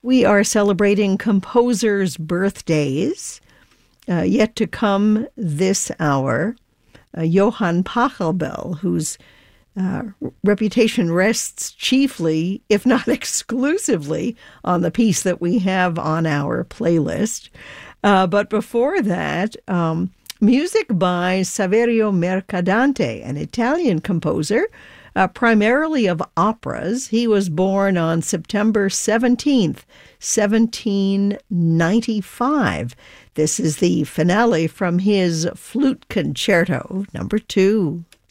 We are celebrating composers' birthdays. Yet to come this hour, Johann Pachelbel, whose reputation rests chiefly, if not exclusively, on the piece that we have on our playlist. But before that, music by Saverio Mercadante, an Italian composer, primarily of operas. He was born on September 17th, 1795. This is the finale from his Flute Concerto, number 2.